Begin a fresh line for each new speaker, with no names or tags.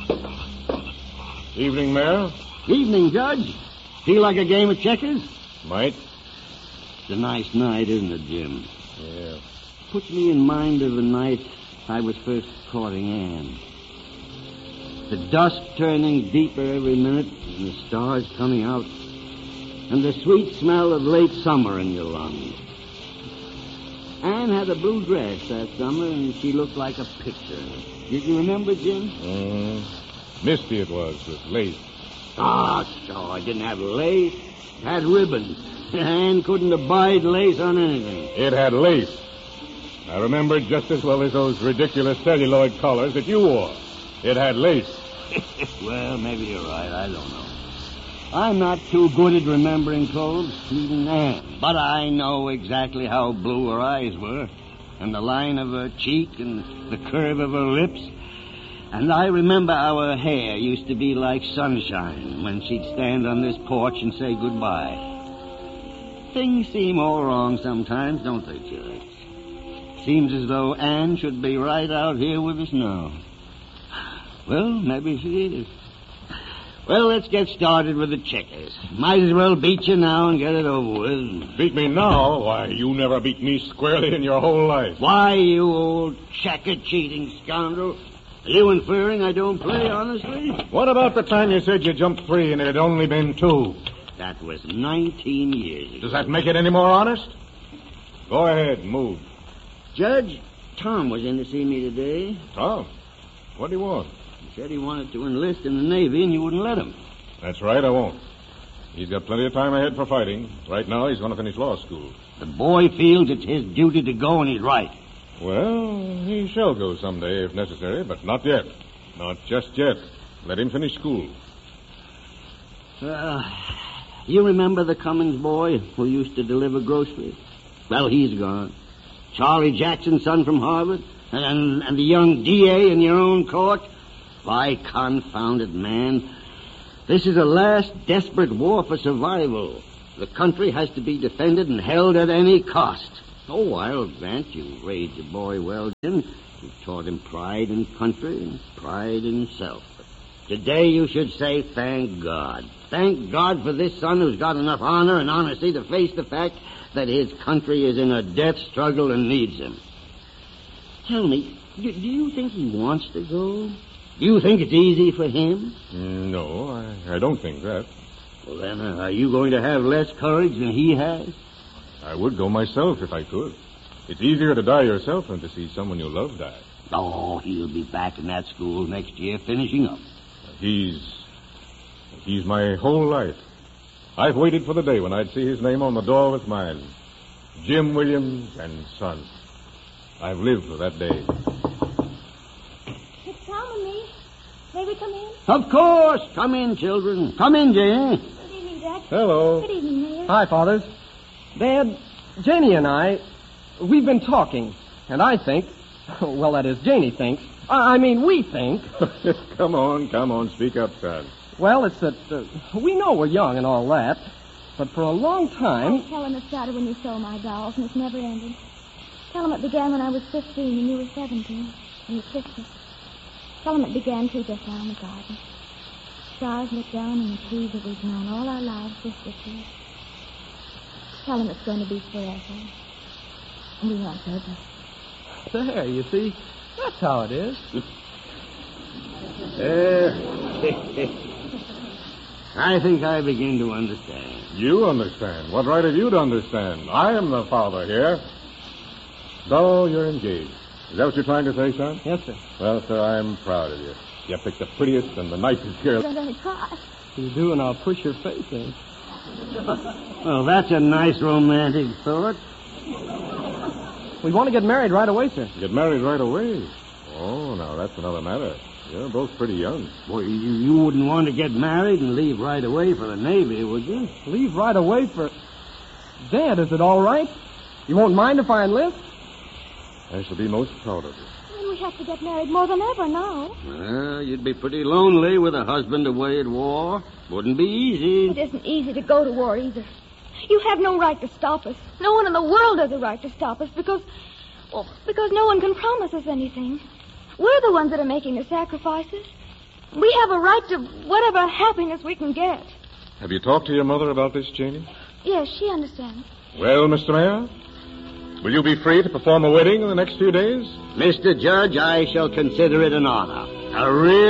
Evening, Mayor.
Evening, Judge. Feel like a game of checkers?
Might.
It's a nice night, isn't it, Jim?
Yeah.
Puts me in mind of the night I was first courting Anne. The dusk turning deeper every minute, and the stars coming out, and the sweet smell of late summer in your lungs. Anne had a blue dress that summer, and she looked like a picture. Did you remember, Jim?
Misty it was, with lace.
So it didn't have lace. It had ribbons. Anne couldn't abide lace on anything.
It had lace. I remember it just as well as those ridiculous celluloid collars that you wore. It had lace.
Well, maybe you're right. I don't know. I'm not too good at remembering clothes, even Anne. But I know exactly how blue her eyes were, and the line of her cheek, and the curve of her lips. And I remember how her hair used to be like sunshine when she'd stand on this porch and say goodbye. Things seem all wrong sometimes, don't they, Judge? Seems as though Anne should be right out here with us now. Well, maybe she is. Well, let's get started with the checkers. Might as well beat you now and get it over with.
Beat me now? Why, you never beat me squarely in your whole life.
Why, you old checker-cheating scoundrel? Are you inferring I don't play, honestly?
What about the time you said you jumped 3 and it had only been 2?
That was 19 years ago.
Does that make it any more honest? Go ahead, move.
Judge, Tom was in to see me today.
Tom? What do you want?
He said he wanted to enlist in the Navy and you wouldn't let him.
That's right, I won't. He's got plenty of time ahead for fighting. Right now, he's going to finish law school.
The boy feels it's his duty to go, and he's right.
Well, he shall go someday if necessary, but not yet. Not just yet. Let him finish school.
You remember the Cummins boy who used to deliver groceries? Well, he's gone. Charlie Jackson's son from Harvard, and the young DA in your own court. Why, confounded man, this is a last desperate war for survival. The country has to be defended and held at any cost. Oh, I'll grant you raised the boy well, Jim. You taught him pride in country and pride in self. But today you should say, thank God. Thank God for this son who's got enough honor and honesty to face the fact that his country is in a death struggle and needs him. Tell me, do you think he wants to go? Do you think it's easy for him?
No, I don't think that.
Well, then, are you going to have less courage than he has?
I would go myself if I could. It's easier to die yourself than to see someone you love die.
Oh, he'll be back in that school next year finishing up.
He's my whole life. I've waited for the day when I'd see his name on the door with mine. Jim Williams and Son. I've lived for that day.
It's Tom and me. May we come in?
Of course. Come in, children. Come in, Jane.
Good evening, Dad.
Hello.
Good evening, Mayor.
Hi, Fathers. Dad, Janie and I, we've been talking, and I think, well, that is, Janie thinks, we think.
Come on, speak up, son.
Well, it's that we know we're young and all that, but for a long time...
Tell him it started when you stole my dolls, and it's never ended. Tell him it began when I was 15 and you were 17, and you kissed me. Tell him it began, too, just now in the garden. Stars look down and the trees that we've known all our lives just this year. Tell him it's going to be forever. And we want purpose.
There, you see, that's how it is.
I think I begin to understand.
You understand? What right have you to understand? I am the father here. So you're engaged. Is that what you're trying to say, son?
Yes, sir.
Well, sir, I'm proud of you. You picked the prettiest and the nicest girl.
I'm going to cry.
You do, and I'll push your face in.
Well, that's a nice romantic thought.
We want to get married right away, sir.
Get married right away? Oh, now, that's another matter. You're both pretty young.
Boy, you wouldn't want to get married and leave right away for the Navy, would you?
Leave right away for... Dad, is it all right? You won't mind if I enlist?
I shall be most proud of you.
Well, we have to get married more than ever now.
Well, you'd be pretty lonely with a husband away at war. Wouldn't be easy.
It isn't easy to go to war either. You have no right to stop us. No one in the world has a right to stop us because no one can promise us anything. We're the ones that are making the sacrifices. We have a right to whatever happiness we can get.
Have you talked to your mother about this, Janie?
Yes, she understands.
Well, Mr. Mayor, will you be free to perform a wedding in the next few days?
Mr. Judge, I shall consider it an honor. A real